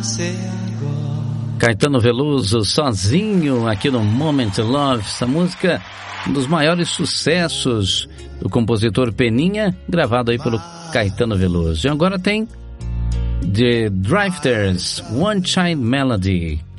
Caetano Veloso, sozinho, aqui no Moment Love. Essa música, um dos maiores sucessos do compositor Peninha, gravado aí pelo Caetano Veloso. E agora tem The Drifters, One Child Melody.